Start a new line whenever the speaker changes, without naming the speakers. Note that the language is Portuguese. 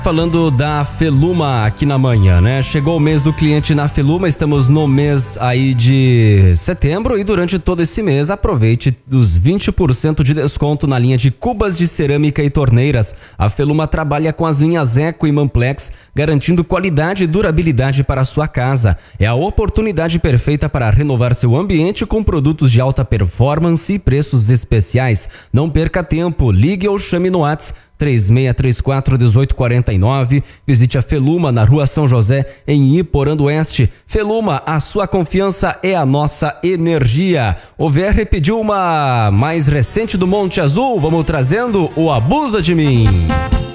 Falando da Feluma aqui na manhã, né? Chegou o mês do cliente na Feluma, estamos no mês aí de setembro e durante todo esse mês aproveite os 20% de desconto na linha de cubas de cerâmica e torneiras. A Feluma trabalha com as linhas Eco e Manplex, garantindo qualidade e durabilidade para a sua casa. É a oportunidade perfeita para renovar seu ambiente com produtos de alta performance e preços especiais. Não perca tempo, ligue ou chame no WhatsApp 3634-1849. Visite a Feluma na Rua São José, em Iporã do Oeste. Feluma, a sua confiança é a nossa energia. O VR pediu uma mais recente do Monte Azul. Vamos trazendo o Abusa de Mim.